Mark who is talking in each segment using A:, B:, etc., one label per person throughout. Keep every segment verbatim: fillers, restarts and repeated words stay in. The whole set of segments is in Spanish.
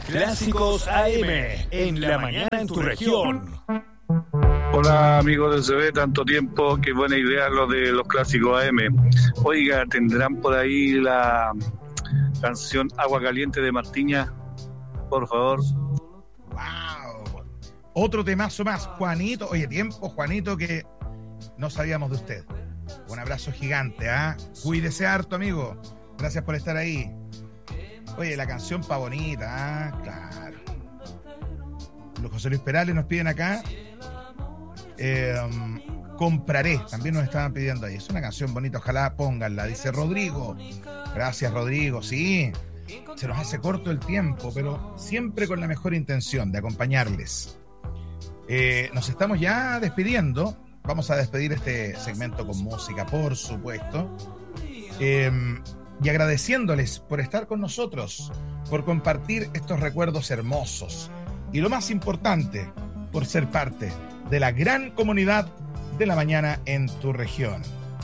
A: Clásicos A M, en la mañana en tu región.
B: Hola amigos del C B, tanto tiempo, qué buena idea lo de los clásicos A M. Oiga, ¿tendrán por ahí la canción Agua Caliente de Martiña? Por favor.
C: ¡Wow! Otro temazo más, Juanito. Oye, tiempo, Juanito, que no sabíamos de usted. Un abrazo gigante, ¿ah? ¿eh? Cuídese harto, amigo. Gracias por estar ahí. Oye, la canción pa' bonita, ¿ah? Claro. Los José Luis Perales nos piden acá. Eh, um, compraré, también nos estaban pidiendo ahí. Es una canción bonita, ojalá pónganla. Dice Rodrigo. Gracias, Rodrigo. Sí, se nos hace corto el tiempo, pero siempre con la mejor intención de acompañarles. Eh, nos estamos ya despidiendo. Vamos a despedir este segmento con música, por supuesto. Eh, y agradeciéndoles por estar con nosotros, por compartir estos recuerdos hermosos. Y lo más importante, por ser parte de la gran comunidad de la mañana en tu región.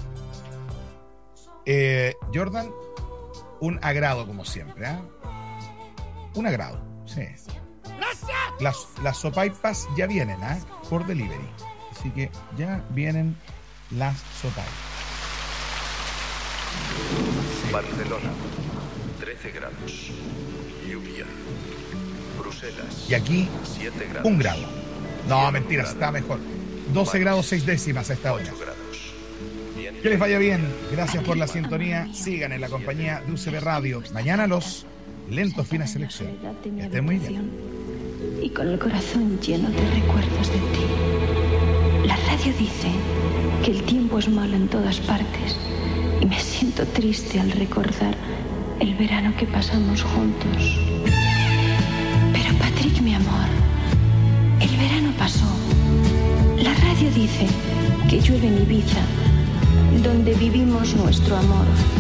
C: Eh, Jordan, un agrado como siempre, ¿eh? Un agrado, sí. Las, las sopaipas ya vienen, ¿eh? Por delivery. Así que ya vienen las sopaipas.
D: Sí. Barcelona, trece grados. Lluvia. Bruselas.
C: Y aquí,
D: siete grados.
C: un grado. No, mentira, está mejor. doce grados seis décimas a esta hora. Que les vaya bien. Gracias por la sintonía. Sigan en la compañía de U C B Radio. Mañana los lentos fines selección. Que estén muy bien.
E: Y con el corazón lleno de recuerdos de ti. La radio dice que el tiempo es malo en todas partes. Y me siento triste al recordar el verano que pasamos juntos. Pero Patrick, mi amor, el verano pasó. La radio dice que llueve en Ibiza, donde vivimos nuestro amor.